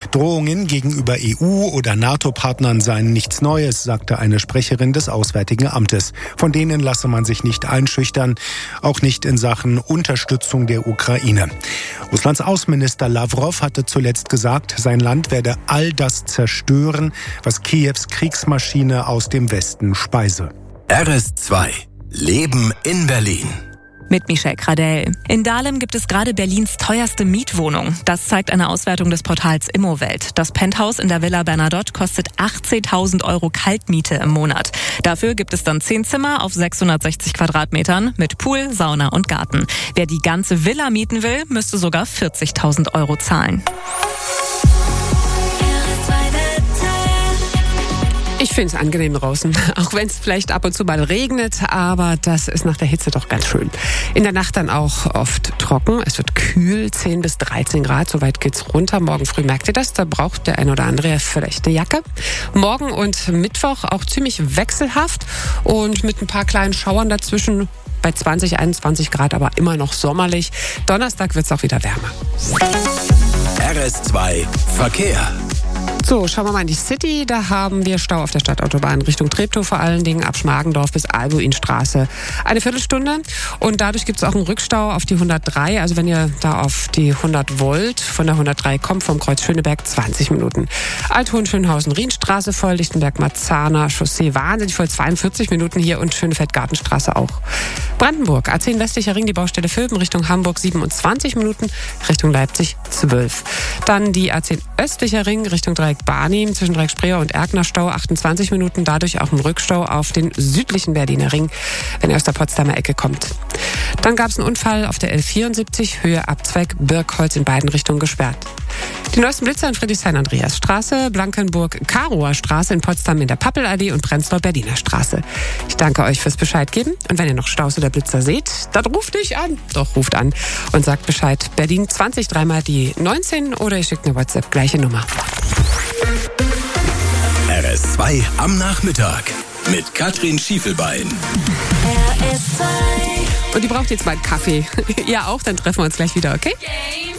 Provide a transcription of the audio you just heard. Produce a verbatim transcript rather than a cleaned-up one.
Drohungen gegenüber E U- oder NATO-Partnern seien nichts Neues, sagte eine Sprecherin des Auswärtigen Amtes. Von denen lasse man sich nicht einschüchtern, auch nicht in Sachen Unterstützung der Ukraine. Russlands Außenminister Lawrow hatte zuletzt gesagt, sein Land werde all das zerstören, was Kiews Kriegsmaschine aus dem Westen speise. R S zwei Leben in Berlin. Mit Michelle Gradell. In Dahlem gibt es gerade Berlins teuerste Mietwohnung. Das zeigt eine Auswertung des Portals Immowelt. Das Penthouse in der Villa Bernadotte kostet achtzehntausend Euro Kaltmiete im Monat. Dafür gibt es dann zehn Zimmer auf sechshundertsechzig Quadratmetern mit Pool, Sauna und Garten. Wer die ganze Villa mieten will, müsste sogar vierzigtausend Euro zahlen. Ich finde es angenehm draußen, auch wenn es vielleicht ab und zu mal regnet, aber das ist nach der Hitze doch ganz schön. In der Nacht dann auch oft trocken, es wird kühl, zehn bis dreizehn Grad, so weit geht's runter. Morgen früh merkt ihr das, da braucht der ein oder andere vielleicht eine Jacke. Morgen und Mittwoch auch ziemlich wechselhaft und mit ein paar kleinen Schauern dazwischen. Bei zwanzig, einundzwanzig Grad, aber immer noch sommerlich. Donnerstag wird's auch wieder wärmer. R S zwei Verkehr. So, schauen wir mal in die City. Da haben wir Stau auf der Stadtautobahn Richtung Treptow, vor allen Dingen ab Schmargendorf bis Albuinstraße. Eine Viertelstunde. Und dadurch gibt es auch einen Rückstau auf die hundertdrei. Also wenn ihr da auf die hundert wollt, von der hundertdrei kommt, vom Kreuz Schöneberg, zwanzig Minuten. Althohenschönhausen, Rienstraße voll, Lichtenberg-Marzahner Chaussee wahnsinnig voll, zweiundvierzig Minuten hier und Schönefeld-Gartenstraße auch. Brandenburg, A zehn westlicher Ring, die Baustelle Völben Richtung Hamburg, siebenundzwanzig Minuten, Richtung Leipzig zwölf. Dann die A zehn östlicher Ring Richtung Dreieck Barnim zwischen Dreieck Spreeuer und Erkner Stau, achtundzwanzig Minuten, dadurch auch ein Rückstau auf den südlichen Berliner Ring, wenn er aus der Potsdamer Ecke kommt. Dann gab es einen Unfall auf der L vierundsiebzig, Höhe Abzweig Birkholz, in beiden Richtungen gesperrt. Die neuesten Blitzer in Friedrichshain-Andreasstraße, Blankenburg-Karower Straße, in Potsdam in der Pappelallee und Prenzlau-Berliner Straße. Ich danke euch fürs Bescheid geben und wenn ihr noch Staus oder Blitzer seht, dann ruft nicht an. Doch, ruft an und sagt Bescheid. Berlin zwanzig, dreimal die neunzehn oder ihr schickt eine WhatsApp, gleiche Nummer. R S zwei am Nachmittag mit Katrin Schiefelbein. Und die braucht jetzt mal einen Kaffee. Ihr auch? Dann treffen wir uns gleich wieder, okay?